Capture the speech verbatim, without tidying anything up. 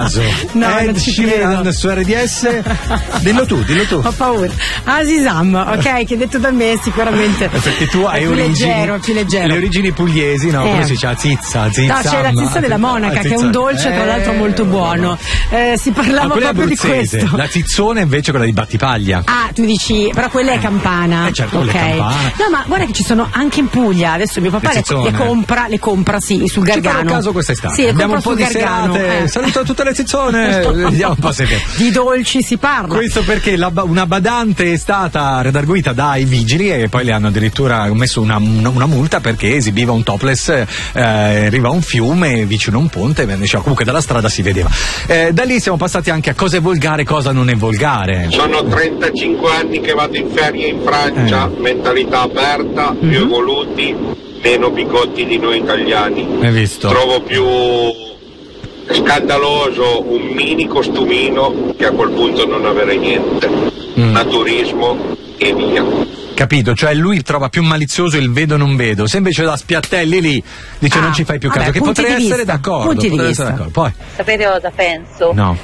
caso. No, Ed non ci Sheeran credo. su R D S. Dillo tu, dillo tu. Ho paura. Asisam, ok, che detto da me sicuramente. Perché tu hai è più origini, leggero, è più leggero. le origini pugliesi, no? Eh. Come si dice? La zizza, zizza. No, c'è la zizza della monaca, che è un dolce tra l'altro molto buono. Eh, si parlava Ma quella è proprio di abruzzese. questo. La zizzona invece è quella di Battipaglia. Ah, tu dici, però quella è campana. Eh, certo, ok. quella è campana. No, ma guarda che ci sono anche in Puglia. Adesso mio papà Le le, zizzone. le compra, le compra, sì, sul Ci Gargano. farò caso quest'estate. Sì, le abbiamo un compra po' sul di Gargano. serate. Eh. Saluto tutte le zizzone. Vediamo un po' se che. Di dolci si parla. Questo perché la, una badante è stata redarguita dai vigili e poi le hanno addirittura messo una, una, una multa perché esibiva un topless, eh, arriva a un fiume vicino a un ponte, diciamo, comunque dalla strada si vedeva. Eh, da lì siamo passati anche a cosa è volgare, cosa non è volgare. Sono trentacinque anni che vado in ferie in Francia, Eh. mentalità aperta, più Mhm. evoluti, meno bigotti di noi italiani. Hai visto? Trovo più scandaloso un mini costumino che a quel punto non avere niente. Mm. Naturismo e via. Capito? Cioè lui trova più malizioso il vedo non vedo, se invece da Spiattelli lì dice Ah, non ci fai più vabbè, caso, che punti potrei di essere vista, d'accordo, punti di potrei vista. essere d'accordo. Poi Sapete cosa penso? no.